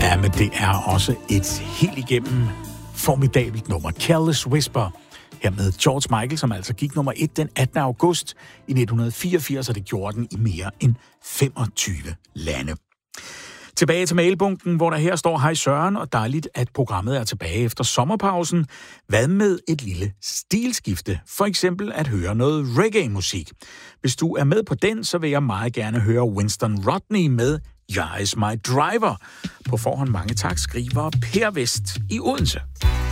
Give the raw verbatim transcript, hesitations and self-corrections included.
Ja, men det er også et helt igennem formidabelt nummer. Careless Whisper. Her med George Michael, som altså gik nummer et den attende august i nitten fireogfirs, og det gjorde den i mere end femogtyve lande. Tilbage til mailbunken, hvor der her står: Hej Søren, og dejligt, at programmet er tilbage efter sommerpausen. Hvad med et lille stilskifte? For eksempel at høre noget reggae-musik. Hvis du er med på den, så vil jeg meget gerne høre Winston Rodney med You're Is My Driver. På forhånd mange tak, skriver Per Vest i Odense.